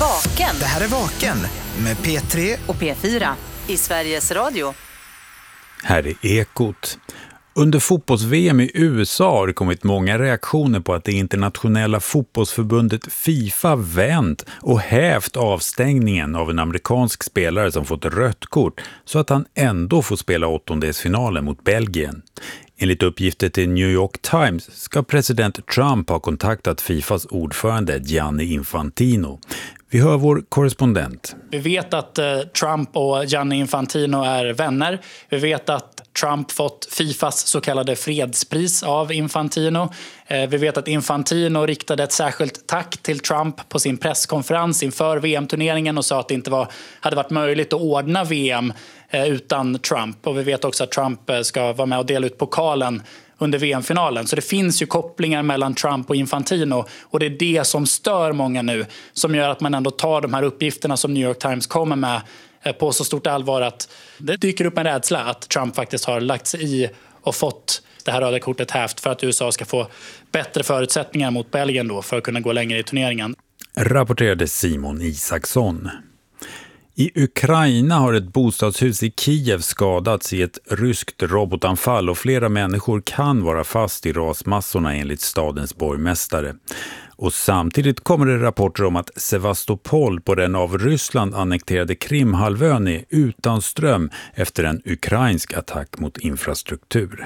Vaken. Det här är Vaken med P3 och P4 i Sveriges Radio. Här är Ekot. Under fotbolls-VM i USA har det kommit många reaktioner på att det internationella fotbollsförbundet FIFA vänt och hävt avstängningen av en amerikansk spelare som fått rött kort så att han ändå får spela åttondelsfinalen mot Belgien. Enligt uppgifter till New York Times ska president Trump ha kontaktat FIFAs ordförande Gianni Infantino. Vi hör vår korrespondent. Vi vet att Trump och Gianni Infantino är vänner. Vi vet att Trump fått FIFAs så kallade fredspris av Infantino. Vi vet att Infantino riktade ett särskilt tack till Trump på sin presskonferens inför VM-turneringen och sa att det inte hade varit möjligt att ordna VM utan Trump. Och vi vet också att Trump ska vara med och dela ut pokalen under VM-finalen. Så det finns ju kopplingar mellan Trump och Infantino och det är det som stör många nu, som gör att man ändå tar de här uppgifterna som New York Times kommer med på så stort allvar att det dyker upp en rädsla att Trump faktiskt har lagt sig i och fått det här röda kortet hävt för att USA ska få bättre förutsättningar mot Belgien då för att kunna gå längre i turneringen. Rapporterade Simon Isaksson. I Ukraina har ett bostadshus i Kiev skadats i ett ryskt robotanfall och flera människor kan vara fast i rasmassorna enligt stadens borgmästare. Och samtidigt kommer det rapporter om att Sevastopol på den av Ryssland annekterade Krimhalvön är utan ström efter en ukrainsk attack mot infrastruktur.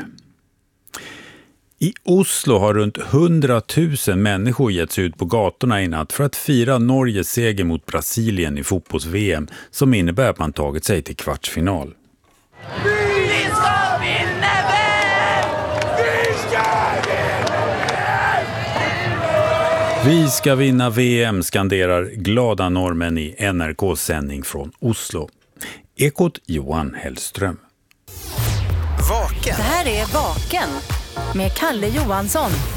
I Oslo har runt 100 000 människor getts ut på gatorna i natt för att fira Norges seger mot Brasilien i fotbolls-VM som innebär att man tagit sig till kvartsfinal. Vi ska vinna VM! Vi ska vinna VM, skanderar glada norrmän i NRKs sändning från Oslo. Ekot Johan Hellström. Vaken. Det här är Vaken med Kalle Johansson.